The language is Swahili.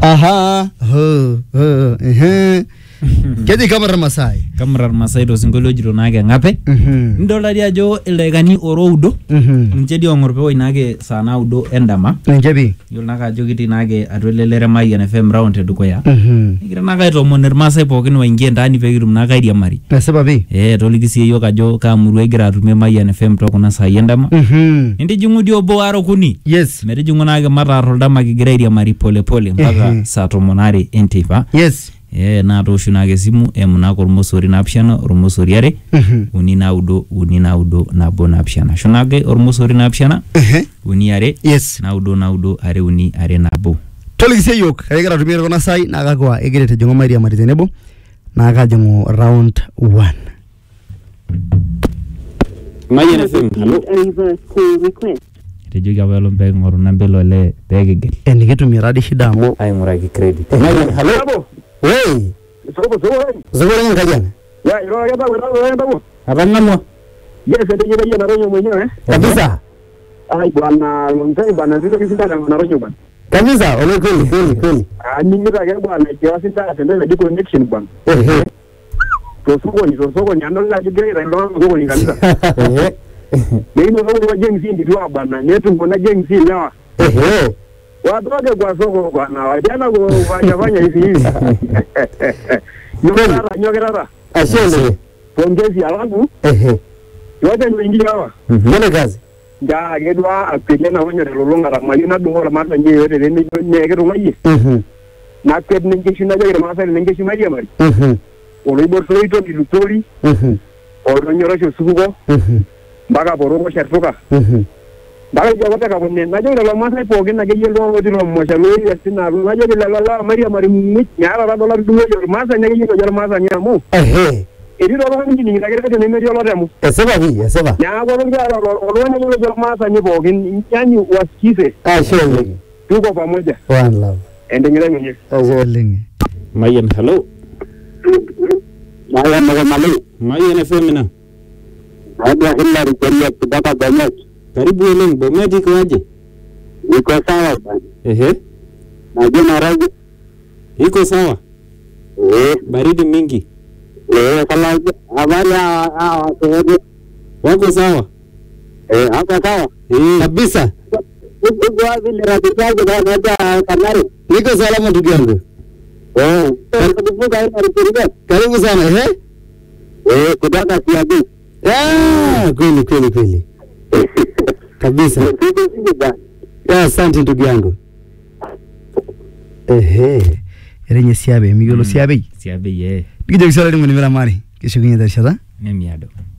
Aha. Keji Kamar Masai. Kamar Masai to singolo jiro nage ngape. Ndola dia jo elegani oroudo. Njedi ongorpe wo nage sana udo endama. Njebi. Yul naga jogiti nage adwelelere mai NFM round edukoya. Ngira naga to moner Masai pokin wa ingie ndani pegirum naga idia mari. Nasababi. Tolikisi yo kajo kamuru egira atume mai NFM to kuna sa endama. Ndi jungudi obo aro kuni. Yes. Mere jungu nage mara rolda magigira idia mari pole pole mpaka saa tomonare entifa. Yes. Na to shunage simu muna ko mosori na option mosori are uni na udo na bona option shunage mosori na option uni are yes na udo are uni are na bo tolise yok egera tumira kona sai naga kwa egere te jongo maria maritenebo naga jongo round 1 Mayen FM hello tejo gabalo mbe ngoro na mbelo le tegege enikitumira radi shida mo ay muraki credit Mayen hello Wey, Zogoro ngajana. Ya, iro ya bago. Abangamwa. Yes, ndio na ronyo mwenyewe. Kabisa. Ai bwana, mzee bwana, sio kisinda na ronyo bwana. Kabisa, ole kweli. Mimi nitaka bwana, kiwa sita atende na connection bwana. Soko ni ando la jigera ndo soko ni kanisa. Mimi ndo wa James ndi tu bwana, netu mbona James lewa. Watoke kwa soko bwana, wajana kufanya hivi. Nyogera. Ashende. Pongezi alafu. Yote ndio ingia hawa. Mbona kazi? Ja gedwa apelena wanya lolonga ramali na dongola mata nje yote ne negero ngai. Na kwet ningeshi na jagira masa ningeshi maria mari. Olo ibor ito di lutori. Olo nyorosho sukugo. Baga borongo shartoka. Baga jawata ka bonne na jagira la masa pogen na geyel do wodi ro mo shaloi asina na jagira la maria mari mit nyara ra dollar duwe yo masa nyagi ko jar masa nyamu. Edi do ba ngi ni ngagere ko ne meri lo remu. Eseba. Ya go ngi ro ngi jar masa ni pogen nyani wasikise. Ashende. Tuko pamoja. One love. Ende ngira ngi. Ashende. Mayen hello. Mayen FM na. Ada hilari kwa kudaka Bomet. Karibu eleng Bomet iko aje? Iko sawa bwana. Na jina raji. Iko sawa. Baridi mingi. Kala habari wako sawa? Hapa sawa. Kabisa. Uko wapi le raji kaje na kanari? Niko salama ndugu yangu. Karibu sana kudaka siabi. Kweli. Kabisa. Asante ndugu yangu. Erenye siabe, migolo siabe. Siabe ye. Bigide bisala ni mwana mari. Kesho kinyata shada. Nemiado.